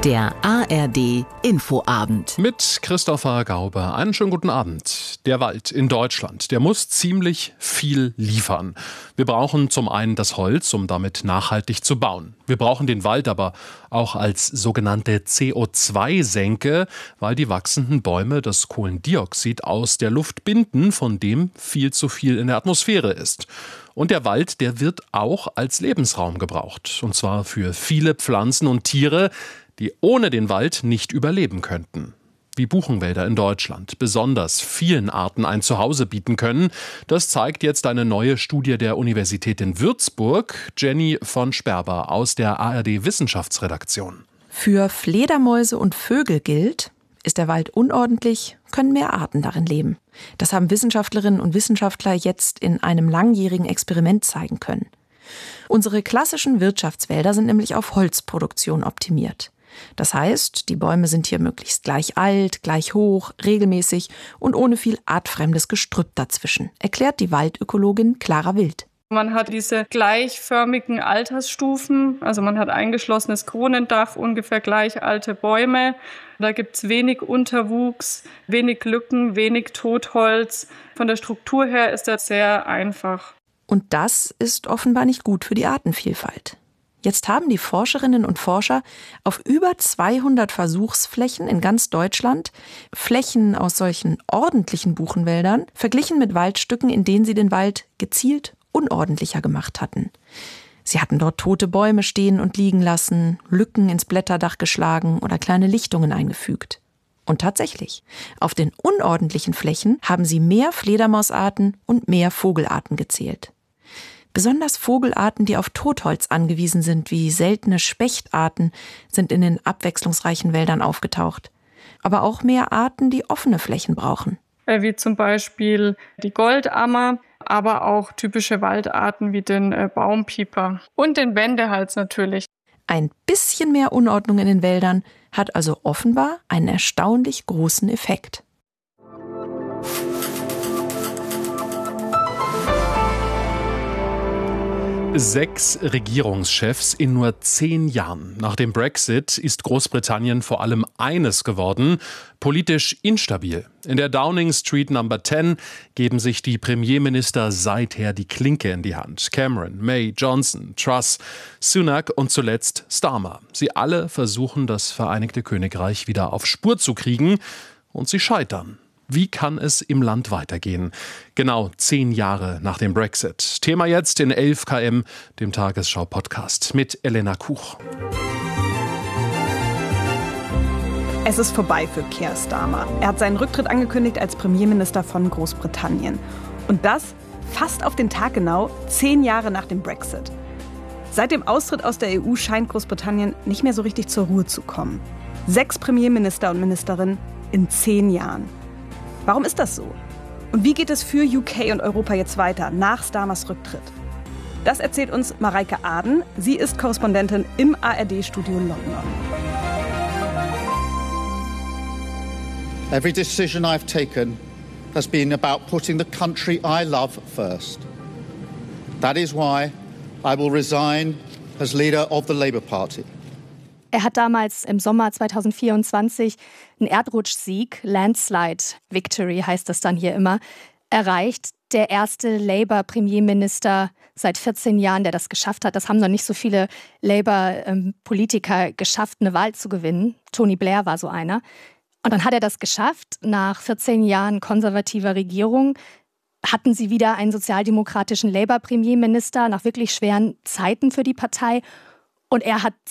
Der ARD Infoabend. Mit Christopher Gaube. Einen schönen guten Abend. Der Wald in Deutschland, der muss ziemlich viel liefern. Wir brauchen zum einen das Holz, um damit nachhaltig zu bauen. Wir brauchen den Wald aber auch als sogenannte CO2-Senke, weil die wachsenden Bäume das Kohlendioxid aus der Luft binden, von dem viel zu viel in der Atmosphäre ist. Und der Wald, der wird auch als Lebensraum gebraucht. Und zwar für viele Pflanzen und Tiere, die ohne den Wald nicht überleben könnten. Wie Buchenwälder in Deutschland besonders vielen Arten ein Zuhause bieten können, das zeigt jetzt eine neue Studie der Universität in Würzburg. Jenny von Sperber aus der ARD Wissenschaftsredaktion. Für Fledermäuse und Vögel gilt, ist der Wald unordentlich, können mehr Arten darin leben. Das haben Wissenschaftlerinnen und Wissenschaftler jetzt in einem langjährigen Experiment zeigen können. Unsere klassischen Wirtschaftswälder sind nämlich auf Holzproduktion optimiert. Das heißt, die Bäume sind hier möglichst gleich alt, gleich hoch, regelmäßig und ohne viel artfremdes Gestrüpp dazwischen, erklärt die Waldökologin Clara Wild. Man hat diese gleichförmigen Altersstufen, also man hat eingeschlossenes Kronendach, ungefähr gleich alte Bäume. Da gibt es wenig Unterwuchs, wenig Lücken, wenig Totholz. Von der Struktur her ist das sehr einfach. Und das ist offenbar nicht gut für die Artenvielfalt. Jetzt haben die Forscherinnen und Forscher auf über 200 Versuchsflächen in ganz Deutschland Flächen aus solchen ordentlichen Buchenwäldern verglichen mit Waldstücken, in denen sie den Wald gezielt unordentlicher gemacht hatten. Sie hatten dort tote Bäume stehen und liegen lassen, Lücken ins Blätterdach geschlagen oder kleine Lichtungen eingefügt. Und tatsächlich, auf den unordentlichen Flächen haben sie mehr Fledermausarten und mehr Vogelarten gezählt. Besonders Vogelarten, die auf Totholz angewiesen sind, wie seltene Spechtarten, sind in den abwechslungsreichen Wäldern aufgetaucht. Aber auch mehr Arten, die offene Flächen brauchen. Wie zum Beispiel die Goldammer, aber auch typische Waldarten wie den Baumpieper und den Wendehals natürlich. Ein bisschen mehr Unordnung in den Wäldern hat also offenbar einen erstaunlich großen Effekt. Sechs Regierungschefs in nur 10 Jahren. Nach dem Brexit ist Großbritannien vor allem eines geworden: politisch instabil. In der Downing Street No. 10 geben sich die Premierminister seither die Klinke in die Hand. Cameron, May, Johnson, Truss, Sunak und zuletzt Starmer. Sie alle versuchen, das Vereinigte Königreich wieder auf Spur zu kriegen, und sie scheitern. Wie kann es im Land weitergehen? Genau 10 Jahre nach dem Brexit. Thema jetzt in 11 km, dem Tagesschau-Podcast mit Elena Kuch. Es ist vorbei für Keir Starmer. Er hat seinen Rücktritt angekündigt als Premierminister von Großbritannien. Und das fast auf den Tag genau 10 Jahre nach dem Brexit. Seit dem Austritt aus der EU scheint Großbritannien nicht mehr so richtig zur Ruhe zu kommen. 6 Premierminister und Ministerinnen in 10 Jahren. Warum ist das so? Und wie geht es für UK und Europa jetzt weiter nach Starmers Rücktritt? Das erzählt uns Mareike Aden. Sie ist Korrespondentin im ARD-Studio London. Every decision I've taken has been about putting the country I love first. That is why I will resign as leader of the Labour Party. Er hat damals im Sommer 2024 einen Erdrutschsieg, Landslide Victory heißt das dann hier immer, erreicht. Der erste Labour-Premierminister seit 14 Jahren, der das geschafft hat. Das haben noch nicht so viele Labour-Politiker geschafft, eine Wahl zu gewinnen. Tony Blair war so einer. Und dann hat er das geschafft. Nach 14 Jahren konservativer Regierung hatten sie wieder einen sozialdemokratischen Labour-Premierminister nach wirklich schweren Zeiten für die Partei. Und er hat